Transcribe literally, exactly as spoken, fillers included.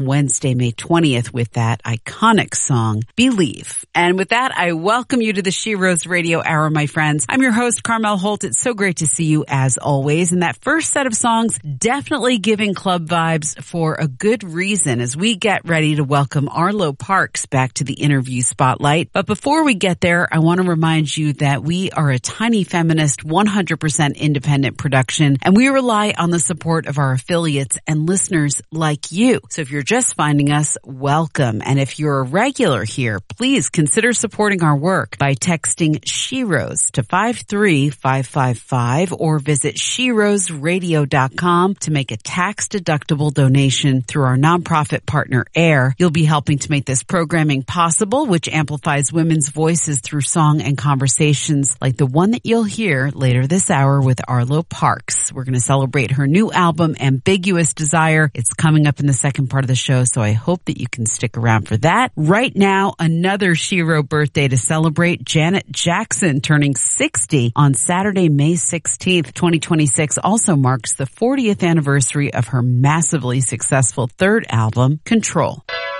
Wednesday, May twentieth with that iconic song, Believe. And with that, I welcome you to the She Rose Radio Hour, my friends. I'm your host, Carmel Holt. It's so great to see you as always. And that first set of songs definitely giving club vibes for a good reason as we get ready to welcome Arlo Parks back to the interview spotlight. But before we get there, I want to remind you that we are a tiny feminist, one hundred percent independent production, and we rely on the support of our affiliates and listeners like you. So if you're just finding us, welcome. And if you're a regular here, please consider supporting our work by texting She Rose to five three five five five or visit she rose radio dot com to make a tax-deductible donation through our nonprofit partner AIR. You'll be helping to make this programming possible, which amplifies women's voices through song and conversations like the one that you'll hear later this hour with Arlo Parks. We're going to celebrate her new album, Ambiguous Desire. It's coming up in the second part of the show, so I hope that you can stick around for that. Right now, another Shero birthday to celebrate. Janet Jackson turning sixty on Saturday, May sixteenth, twenty twenty-six also marks the fortieth anniversary of her massively successful third album, Control.